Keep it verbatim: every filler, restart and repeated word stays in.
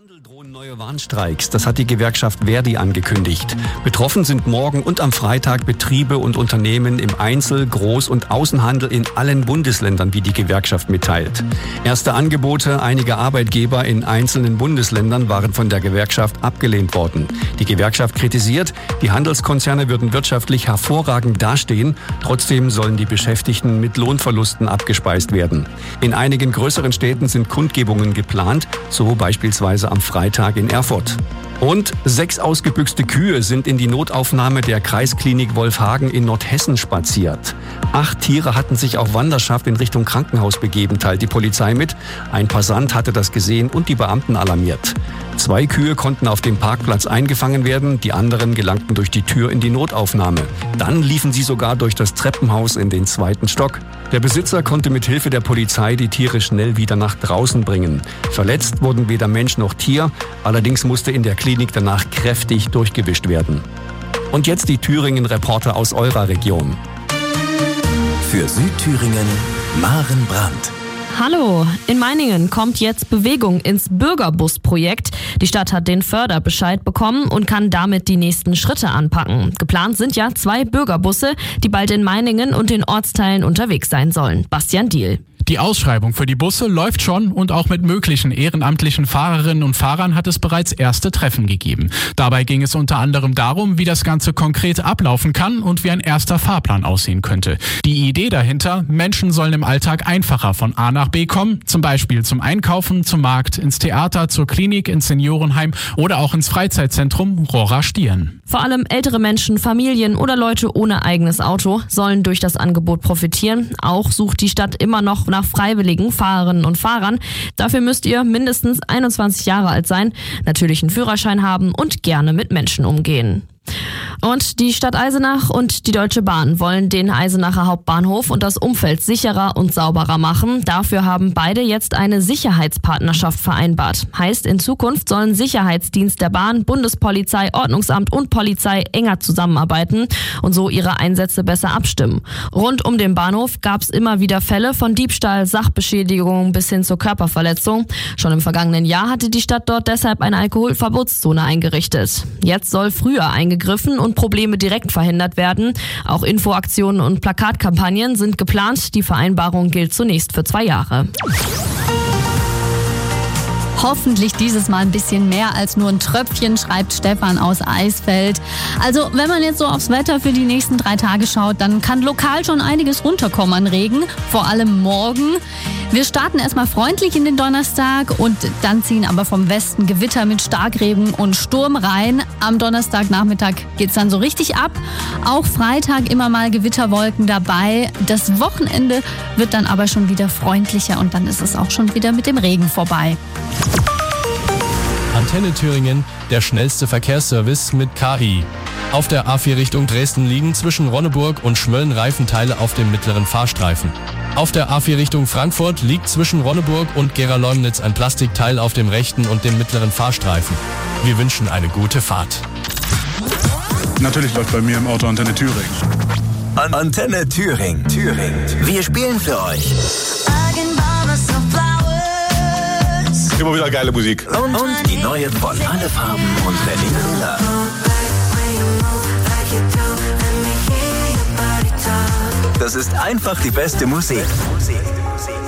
Handel drohen neue Warnstreiks. Das hat die Gewerkschaft Verdi angekündigt. Betroffen sind morgen und am Freitag Betriebe und Unternehmen im Einzel-, Groß- und Außenhandel in allen Bundesländern, wie die Gewerkschaft mitteilt. Erste Angebote einiger Arbeitgeber in einzelnen Bundesländern waren von der Gewerkschaft abgelehnt worden. Die Gewerkschaft kritisiert, die Handelskonzerne würden wirtschaftlich hervorragend dastehen. Trotzdem sollen die Beschäftigten mit Lohnverlusten abgespeist werden. In einigen größeren Städten sind Kundgebungen geplant, so beispielsweise am Freitag in Erfurt. Und sechs ausgebüxte Kühe sind in die Notaufnahme der Kreisklinik Wolfhagen in Nordhessen spaziert. Acht Tiere hatten sich auf Wanderschaft in Richtung Krankenhaus begeben, teilt die Polizei mit. Ein Passant hatte das gesehen und die Beamten alarmiert. Zwei Kühe konnten auf dem Parkplatz eingefangen werden, die anderen gelangten durch die Tür in die Notaufnahme. Dann liefen sie sogar durch das Treppenhaus in den zweiten Stock. Der Besitzer konnte mit Hilfe der Polizei die Tiere schnell wieder nach draußen bringen. Verletzt wurden weder Mensch noch Tier, allerdings musste in der Klinik danach kräftig durchgewischt werden. Und jetzt die Thüringen-Reporter aus eurer Region. Für Südthüringen, Maren Brandt. Hallo, in Meiningen kommt jetzt Bewegung ins Bürgerbus-Projekt. Die Stadt hat den Förderbescheid bekommen und kann damit die nächsten Schritte anpacken. Geplant sind ja zwei Bürgerbusse, die bald in Meiningen und den Ortsteilen unterwegs sein sollen. Bastian Diehl. Die Ausschreibung für die Busse läuft schon und auch mit möglichen ehrenamtlichen Fahrerinnen und Fahrern hat es bereits erste Treffen gegeben. Dabei ging es unter anderem darum, wie das Ganze konkret ablaufen kann und wie ein erster Fahrplan aussehen könnte. Die Idee dahinter, Menschen sollen im Alltag einfacher von A nach B kommen, zum Beispiel zum Einkaufen, zum Markt, ins Theater, zur Klinik, ins Seniorenheim oder auch ins Freizeitzentrum Rohrer-Stieren. Vor allem ältere Menschen, Familien oder Leute ohne eigenes Auto sollen durch das Angebot profitieren. Auch sucht die Stadt immer noch nach freiwilligen Fahrerinnen und Fahrern. Dafür müsst ihr mindestens einundzwanzig Jahre alt sein, natürlich einen Führerschein haben und gerne mit Menschen umgehen. Und die Stadt Eisenach und die Deutsche Bahn wollen den Eisenacher Hauptbahnhof und das Umfeld sicherer und sauberer machen. Dafür haben beide jetzt eine Sicherheitspartnerschaft vereinbart. Heißt, in Zukunft sollen Sicherheitsdienst der Bahn, Bundespolizei, Ordnungsamt und Polizei enger zusammenarbeiten und so ihre Einsätze besser abstimmen. Rund um den Bahnhof gab es immer wieder Fälle von Diebstahl, Sachbeschädigung bis hin zur Körperverletzung. Schon im vergangenen Jahr hatte die Stadt dort deshalb eine Alkoholverbotszone eingerichtet. Jetzt soll früher eingegriffen und Probleme direkt verhindert werden. Auch Infoaktionen und Plakatkampagnen sind geplant. Die Vereinbarung gilt zunächst für zwei Jahre. Hoffentlich dieses Mal ein bisschen mehr als nur ein Tröpfchen, schreibt Stefan aus Eisfeld. Also wenn man jetzt so aufs Wetter für die nächsten drei Tage schaut, dann kann lokal schon einiges runterkommen an Regen, vor allem morgen. Wir starten erstmal freundlich in den Donnerstag und dann ziehen aber vom Westen Gewitter mit Starkregen und Sturm rein. Am Donnerstagnachmittag geht's dann so richtig ab. Auch Freitag immer mal Gewitterwolken dabei. Das Wochenende wird dann aber schon wieder freundlicher und dann ist es auch schon wieder mit dem Regen vorbei. Antenne Thüringen, der schnellste Verkehrsservice mit K I. Auf der A vier Richtung Dresden liegen zwischen Ronneburg und Schmölln Reifenteile auf dem mittleren Fahrstreifen. Auf der A vier Richtung Frankfurt liegt zwischen Ronneburg und Gera-Leumnitz ein Plastikteil auf dem rechten und dem mittleren Fahrstreifen. Wir wünschen eine gute Fahrt. Natürlich läuft bei mir im Auto Antenne Thüringen. An Antenne Thüringen. Thüringen. Wir spielen für euch. Immer wieder geile Musik. Und, und die neue von Alle Farben und Berlin Müller. Das ist einfach die beste Musik. Musik, Musik.